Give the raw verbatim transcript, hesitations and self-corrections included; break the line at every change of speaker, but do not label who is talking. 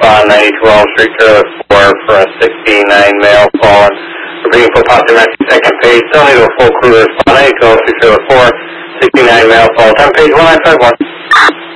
respond ninety-two Elm Street, trailer four for a sixty-nine male fallen. We're being for positive message, second page. Still need a full crew to respond ninety-two Elm Street, trailer four, sixty-nine male fallen. Time page one nine five one.